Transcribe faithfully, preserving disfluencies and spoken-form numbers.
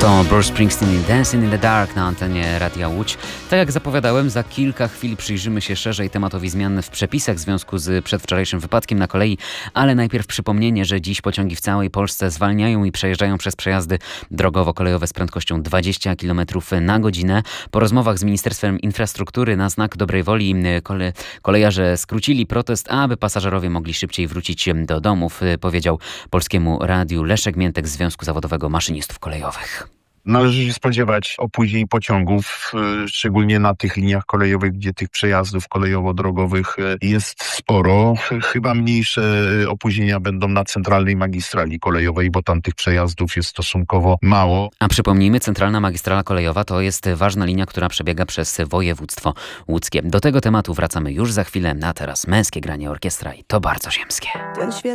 To Bruce Springsteen i Dancing in the Dark na antenie Radia Łódź. Tak jak zapowiadałem, za kilka chwil przyjrzymy się szerzej tematowi zmian w przepisach w związku z przedwczorajszym wypadkiem na kolei, ale najpierw przypomnienie, że dziś pociągi w całej Polsce zwalniają i przejeżdżają przez przejazdy drogowo-kolejowe z prędkością dwadzieścia kilometrów na godzinę. Po rozmowach z Ministerstwem Infrastruktury na znak dobrej woli kole- kolejarze skrócili protest, aby pasażerowie mogli szybciej wrócić do domów, powiedział Polskiemu Radiu Leszek Miętek z Związku Zawodowego Maszynistów Kolejowych. Należy się spodziewać opóźnień pociągów, szczególnie na tych liniach kolejowych, gdzie tych przejazdów kolejowo-drogowych jest sporo. Chyba mniejsze opóźnienia będą na centralnej magistrali kolejowej, bo tam tych przejazdów jest stosunkowo mało. A przypomnijmy, centralna magistrala kolejowa to jest ważna linia, która przebiega przez województwo łódzkie. Do tego tematu wracamy już za chwilę, a teraz męskie granie orkiestra i To bardzo ziemskie. Ten świat